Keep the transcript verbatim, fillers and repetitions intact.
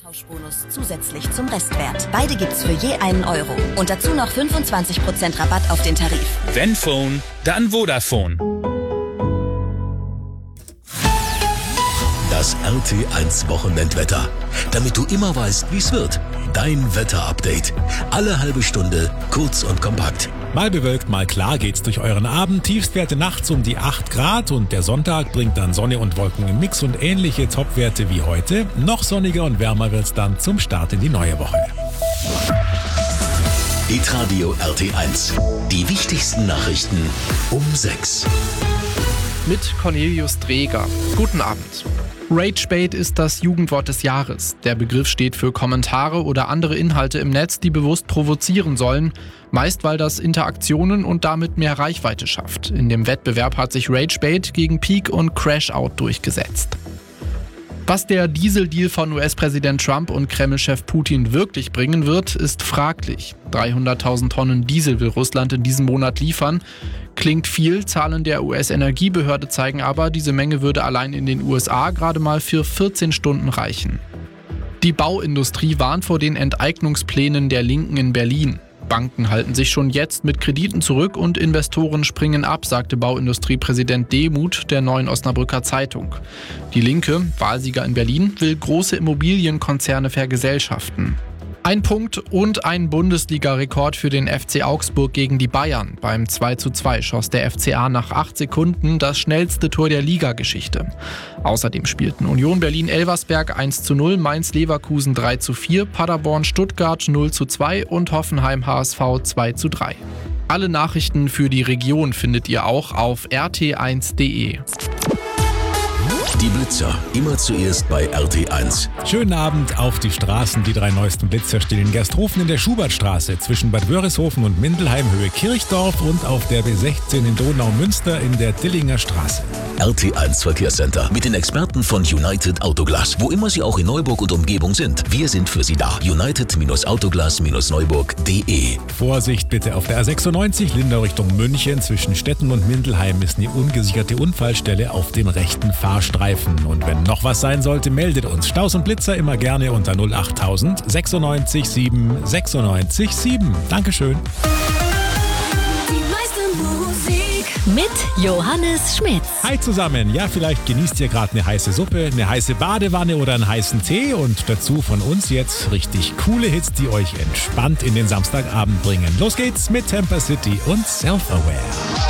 Tauschbonus zusätzlich zum Restwert. Beide gibt's für je einen Euro. Und dazu noch fünfundzwanzig Prozent Rabatt auf den Tarif. Wenn Phone, dann Vodafone. Das R T eins Wochenendwetter. Damit du immer weißt, wie's wird. Dein Wetterupdate. Alle halbe Stunde, kurz und kompakt. Mal bewölkt, mal klar geht's durch euren Abend. Tiefstwerte nachts um die acht Grad und der Sonntag bringt dann Sonne und Wolken im Mix und ähnliche Topwerte wie heute. Noch sonniger und wärmer wird's dann zum Start in die neue Woche. Hitradio R T eins. Die wichtigsten Nachrichten um sechs. Mit Cornelius Dreger. Guten Abend. Ragebait ist das Jugendwort des Jahres. Der Begriff steht für Kommentare oder andere Inhalte im Netz, die bewusst provozieren sollen. Meist, weil das Interaktionen und damit mehr Reichweite schafft. In dem Wettbewerb hat sich Ragebait gegen Peak und Crashout durchgesetzt. Was der Dieseldeal von U S-Präsident Trump und Kreml-Chef Putin wirklich bringen wird, ist fraglich. dreihunderttausend Tonnen Diesel will Russland in diesem Monat liefern. Klingt viel, Zahlen der U S-Energiebehörde zeigen aber, diese Menge würde allein in den U S A gerade mal für vierzehn Stunden reichen. Die Bauindustrie warnt vor den Enteignungsplänen der Linken in Berlin. Banken halten sich schon jetzt mit Krediten zurück und Investoren springen ab, sagte Bauindustriepräsident Demuth der Neuen Osnabrücker Zeitung. Die Linke, Wahlsieger in Berlin, will große Immobilienkonzerne vergesellschaften. Ein Punkt und ein Bundesliga-Rekord für den F C Augsburg gegen die Bayern. Beim zwei zu zwei schoss der F C A nach acht Sekunden das schnellste Tor der Ligageschichte. Außerdem spielten Union Berlin-Elversberg eins zu null, Mainz-Leverkusen drei zu vier, Paderborn-Stuttgart null zu zwei und Hoffenheim-H S V zwei zu drei. Alle Nachrichten für die Region findet ihr auch auf r t eins punkt d e. Die Blitzer, immer zuerst bei R T eins. Schönen Abend auf die Straßen. Die drei neuesten Blitzer stehen in Gersthofen in der Schubertstraße zwischen Bad Wörishofen und Mindelheim Höhe Kirchdorf und auf der B sechzehn in Donau-Münster in der Dillinger Straße. R T eins Verkehrscenter mit den Experten von United Autoglas. Wo immer Sie auch in Neuburg und Umgebung sind, wir sind für Sie da. United Autoglas Neuburg punkt d e. Vorsicht bitte auf der A sechsundneunzig Lindau Richtung München. Zwischen Stetten und Mindelheim ist eine ungesicherte Unfallstelle auf dem rechten Fahrstreifen. Und wenn noch was sein sollte, meldet uns. Staus und Blitzer immer gerne unter null achttausend sechsundneunzig sieben sechsundneunzig sieben. Dankeschön. Mit Johannes Schmitz. Hi zusammen. Ja, vielleicht genießt ihr gerade eine heiße Suppe, eine heiße Badewanne oder einen heißen Tee und dazu von uns jetzt richtig coole Hits, die euch entspannt in den Samstagabend bringen. Los geht's mit Temper City und Self-Aware.